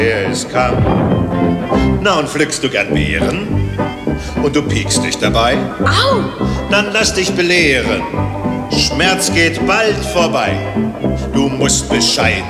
es kam. Na, und pflückst du gern Beeren? Und du piekst dich dabei? Au! Dann lass dich belehren. Schmerz geht bald vorbei. Du musst bescheiden